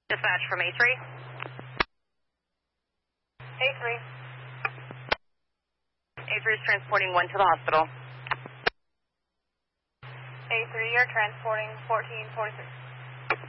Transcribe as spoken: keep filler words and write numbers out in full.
Dispatch from A three. A three. A three is transporting one to the hospital. A three, you're transporting fourteen forty-six.